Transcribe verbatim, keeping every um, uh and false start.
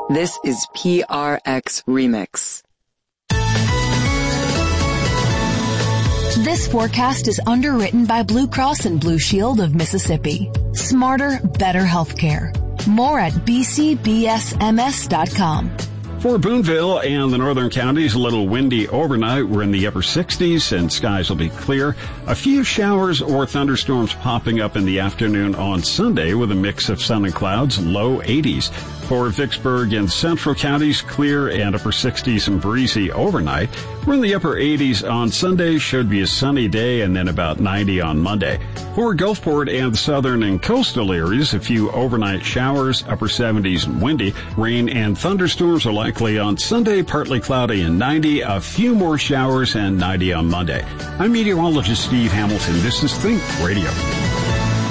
This is P R X Remix. This forecast is underwritten by Blue Cross and Blue Shield of Mississippi. Smarter, better healthcare. More at b c b s m s dot com. For Boonville and the northern counties, a little windy overnight. We're in the upper sixties and skies will be clear. A few showers or thunderstorms popping up in the afternoon on Sunday with a mix of sun and clouds, low eighties. For Vicksburg and central counties, clear and upper sixties and breezy overnight. We're in the upper eighties on Sunday, should be a sunny day, and then about ninety on Monday. For Gulfport and the southern and coastal areas, a few overnight showers, upper seventies and windy. Rain and thunderstorms are likely on Sunday, partly cloudy and ninety. A few more showers and ninety on Monday. I'm meteorologist Steve Hamilton. This is Think Radio.